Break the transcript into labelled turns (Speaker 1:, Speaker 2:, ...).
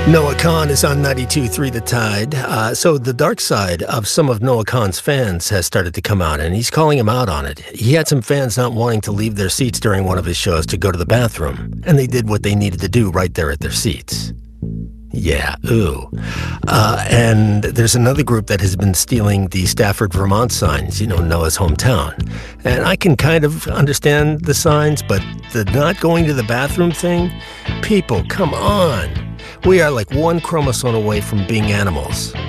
Speaker 1: Noah Khan is on 92.3 The Tide. So the dark side of some of Noah Khan's fans has started to come out, and he's calling him out on it. He had some fans not wanting to leave their seats during one of his shows to go to the bathroom, and they did what they needed to do right there at their seats. Yeah, ooh. And there's another group that has been stealing the Stafford, Vermont signs, Noah's hometown. And I can kind of understand the signs, but the not going to the bathroom thing? People, come on. We are like one chromosome away from being animals.